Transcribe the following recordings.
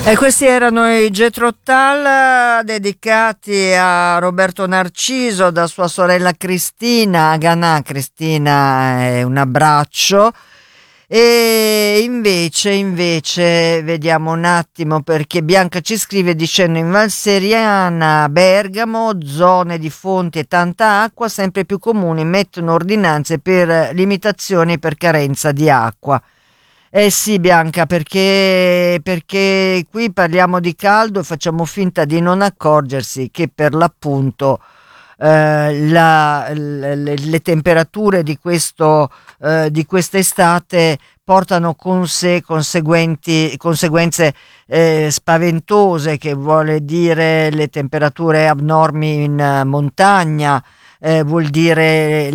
E questi erano i Jethro Tull, dedicati a Roberto Narciso da sua sorella Cristina Aganà. Cristina, un abbraccio. E invece vediamo un attimo, perché Bianca ci scrive dicendo: in Val Seriana, Bergamo, zone di fonti e tanta acqua sempre più comuni mettono ordinanze per limitazioni per carenza di acqua. Eh sì, Bianca, perché qui parliamo di caldo e facciamo finta di non accorgersi che per l'appunto le temperature di quest'estate portano con sé conseguenze spaventose, che vuole dire le temperature abnormi in montagna. Vuol dire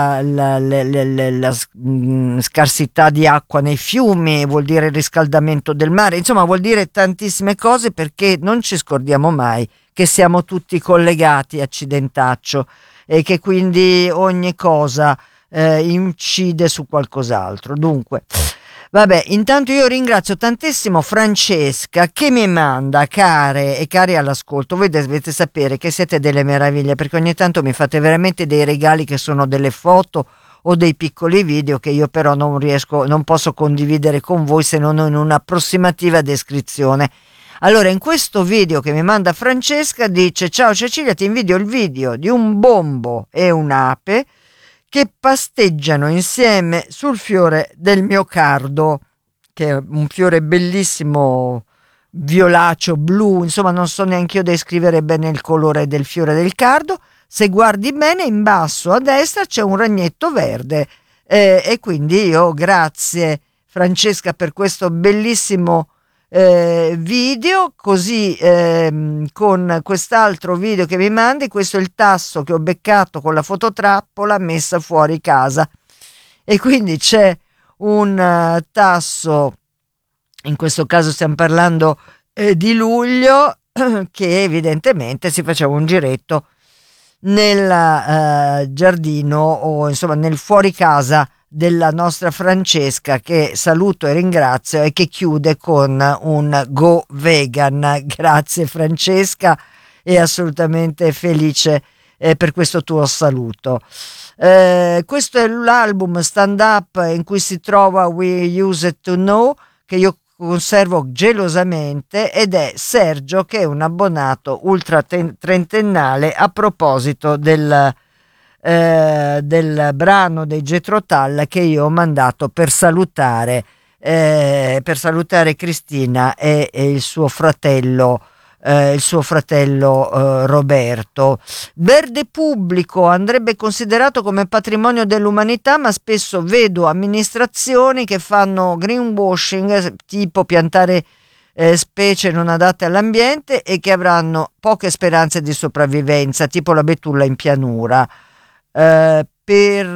la scarsità di acqua nei fiumi, vuol dire il riscaldamento del mare, insomma vuol dire tantissime cose, perché non ci scordiamo mai che siamo tutti collegati, accidentaccio, e che quindi ogni cosa incide su qualcos'altro. Dunque, vabbè, intanto io ringrazio tantissimo Francesca, che mi manda, care e cari all'ascolto, voi dovete sapere che siete delle meraviglie, perché ogni tanto mi fate veramente dei regali che sono delle foto o dei piccoli video che io però non posso condividere con voi se non in un'approssimativa descrizione. Allora, in questo video che mi manda Francesca dice: ciao Cecilia, ti invidio il video di un bombo e un'ape che pasteggiano insieme sul fiore del miocardo, che è un fiore bellissimo, violaceo, blu, insomma non so neanche io descrivere bene il colore del fiore del cardo. Se guardi bene, in basso a destra c'è un ragnetto verde, e quindi io grazie Francesca per questo bellissimo video, così con quest'altro video che mi mandi. Questo è il tasso che ho beccato con la fototrappola messa fuori casa, e quindi c'è un tasso, in questo caso stiamo parlando di luglio, che evidentemente si faceva un giretto nel giardino, o insomma nel fuori casa della nostra Francesca, che saluto e ringrazio, e che chiude con un go vegan. Grazie Francesca, e assolutamente felice per questo tuo saluto. Questo è l'album Stand Up in cui si trova We Used to Know, che io conservo gelosamente, ed è Sergio, che è un abbonato ultra trentennale, a proposito del brano dei Jethro Tull che io ho mandato per salutare Cristina e il suo fratello Roberto. Verde pubblico andrebbe considerato come patrimonio dell'umanità, ma spesso vedo amministrazioni che fanno greenwashing, tipo piantare specie non adatte all'ambiente e che avranno poche speranze di sopravvivenza, tipo la betulla in pianura. Per